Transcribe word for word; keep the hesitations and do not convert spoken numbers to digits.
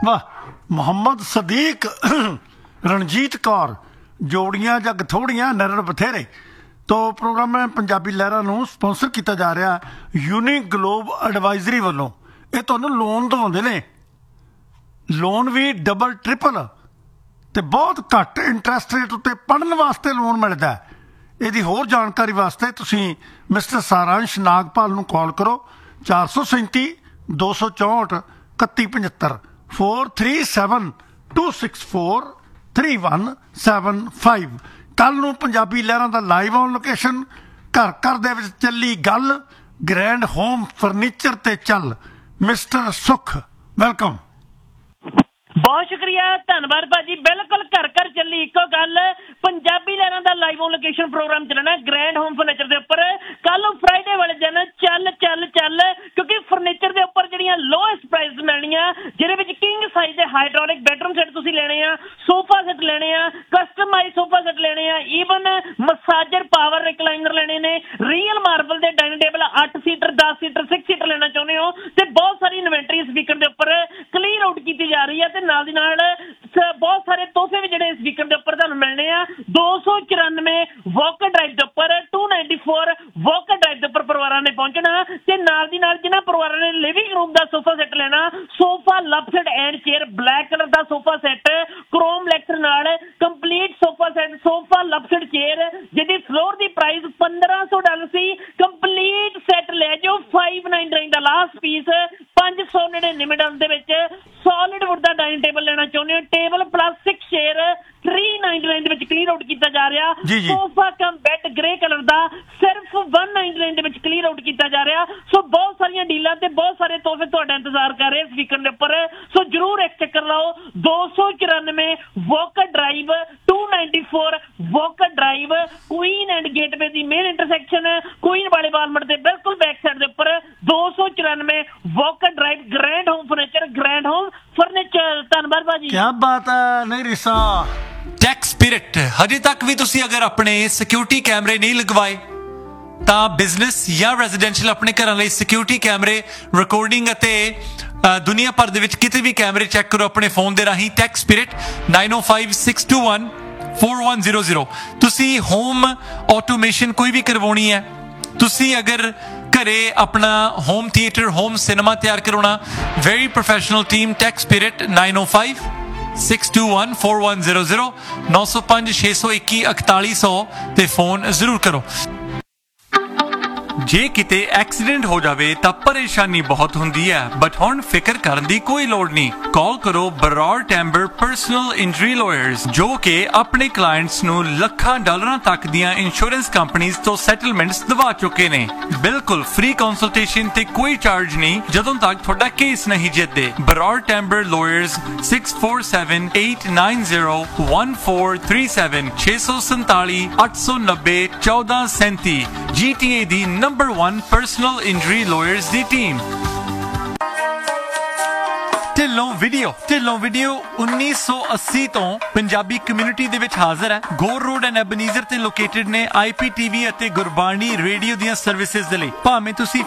वाह मुहम्मद सदीक रणजीत कौर जोड़ियां ਜਾਂ ਗਥੋੜੀਆਂ ਨਰੜ ਬਥੇਰੇ तो प्रोग्राम पंजाबी लहरां ਨੂੰ स्पॉन्सर किया जा रहा यूनिक ग्लोब एडवाइजरी वालों ये तुहानूं लोन दवाउंदे ने लोन भी डबल ट्रिपल ते बहुत घट इंटरस्ट रेट उत्ते पढ़न वास्ते लोन मिलता है। ਇਹਦੀ होर जानकारी वास्ते तुसीं मिस्टर सारांश नागपाल ਨੂੰ कॉल करो चार सौ सैंती दो सौ चौंठ इकत्ती पचहत्तर four three seven two six four three one seven five. कल नूं पंजाबी लहरां दा लाइव ऑन लोकेशन घर घर दे विच चली गल ग्रैंड होम फर्नीचर ते चल मिस्टर सुख वेलकम। बहुत शुक्रिया धन्यवाद भाजी। बिल्कुल घर घर चली इको गल पंजाबी लहरां दा लाइव ऑन लोकेशन प्रोग्राम चलना ग्रैंड होम फर्नीचर दे उपर कल फ्राइडे वाले दिन चल चल चल क्योंकि फर्नीचर दे उपर जिहड़ियां लोएस्ट प्राइस मिलणियां जिहदे which king size they hydraulic bedroom set तुसीं लेने आ सोफा सेट लेने आ कस्टमाइज सोफा सेट लेने आ ईवन मसाजर पावर रिकलाइनर लेने ने रियल मार्बल दे डाइनिंग टेबल अठ सीटर दस सीटर सिक्स सीटर लेना चाहुंदे हो ते बहुत सारी इन्वेंटरी इस वीकेंड दे उपर क्लीयर आउट कीती जा रही है ते नाल दी नाल बहुत सारे तोहफे भी जिहड़े इस वीकेंड दे उपर तुहानूं मिलने आ दो सौ चौरानवे वॉकर ड्राइव दे उपर to ninety four walker drive दे उपर परिवारां ने पहुंचना ते नाल दी नाल जिन्हां परिवारां ने लिविंग रूम दा सोफा सेट लेना sofa लपसेट and chair black colour दा सोफा सेट क्रोम लेक्चर नाल complete sofa set sofa लपसेट chair जिहदी floor दी प्राइस पंद्रह सौ डॉलर सी कंप्लीट सेट ले जाओ फाइव नाइनटी नाइन दा लास्ट पीस पांच सौ निन्यानवे डॉलर दे विच सॉलिड वुड दा डाइनिंग टेबल लेना चाहुंदे हो table plus six chair three ninety nine दे विच क्लीयर आउट किया जा रहा sofa cum bed grey colour दा सिर्फ वन नाइनटी नाइन दे विच क्लीयर आउट किया जा रहा। सो बहुत सारियां डीलां ते बहुत सारे तोहफे तुहाडा इंतजार कर रहे इस वीकेंड दे उपर सो जरूर एक चक्कर लाओ दो सौ चौरानवे walker drive to ninety four walker drive queen and gateway the main intersection queen वाले वालमार्ट दे बिल्कुल बैक साइड दे उपर दो सौ चौरानवे walker drive grand home furniture grand home furniture. धन्यवाद भाजी। क्या बात है नहीं रिसा टैक्स स्पिरिट हजे तक भी तुसी अगर अपने सिक्योरिटी कैमरे नहीं लगवाए ਤਾਂ ਬਿਜ਼ਨਸ ਜਾਂ ਰੈਜ਼ੀਡੈਂਸ਼ੀਅਲ ਆਪਣੇ ਘਰਾਂ ਲਈ ਸਿਕਿਉਰਿਟੀ ਕੈਮਰੇ ਰਿਕਾਰਡਿੰਗ ਅਤੇ ਦੁਨੀਆ ਭਰ ਦੇ ਵਿੱਚ ਕਿਤੇ ਵੀ ਕੈਮਰੇ ਚੈੱਕ ਕਰੋ ਆਪਣੇ ਫੋਨ ਦੇ ਰਾਹੀਂ tech spirit nine O five six to one four one zero zero. ਤੁਸੀਂ ਹੋਮ ਆਟੋਮੇਸ਼ਨ ਕੋਈ ਵੀ ਕਰਵਾਉਣੀ ਹੈ ਤੁਸੀਂ ਅਗਰ ਘਰੇ ਆਪਣਾ ਹੋਮ ਥੀਏਟਰ ਹੋਮ ਸਿਨੇਮਾ ਤਿਆਰ ਕਰਾਉਣਾ very professional team tech spirit nine O five six to one four one zero zero नौ सौ पांच छे सौ इक्की इकताली सौ ते फोन जरूर करो। जे किते एक्सीडेंट हो जावे तां परेशानी बहुत हुंदी है बट हुण फिकर करन दी कोई लोड़ नहीं। कॉल करो बरौर टैंबर पर्सनल इंजरी लॉयर्स जो कि अपने क्लाइंट्स नूं ਲੱਖਾਂ ਡਾਲਰਾਂ तक दियां इंश्योरेंस कंपनीज तो सैटलमेंट्स दवा चुके ने बिल्कुल फ्री कंसल्टेशन ते कोई चार्ज नहीं जदों तक तुहाडा केस नहीं जितदे। Baraur टैंबर lawyers six four seven eight nine zero one four three seven छे सौ संताली अठ सौ नब्बे चौदह सैंती G T A the number one personal injury lawyers the team. Dhillon video Dhillon video उन्नीस सौ अस्सी ਤੋਂ ਪੰਜਾਬੀ ਕਮਿਊਨਿਟੀ ਦੇ ਵਿੱਚ ਹਾਜ਼ਰ ਹੈ। ਗੋਰ ਰੋਡ ਐਂਡ ਐਬਨੀਜ਼ਰ ਤੇ ਲੋਕੇਟਡ ਨੇ ਆਈ ਪੀ ਟੀ ਵੀ ਅਤੇ ਗੁਰਬਾਣੀ ਰੇਡੀਓ ਦੀਆਂ ਸਰਵਿਸਿਜ਼ ਦੇ ਲਈ ਭਾਵੇਂ ਤੁਸੀਂ